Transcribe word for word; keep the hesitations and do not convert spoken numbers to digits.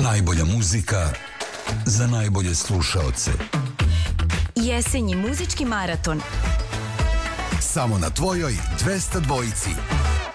Najbolja muzika za najbolje slušaoce. Jesenji muzički maraton. Samo na tvojoj dvesta dvojici.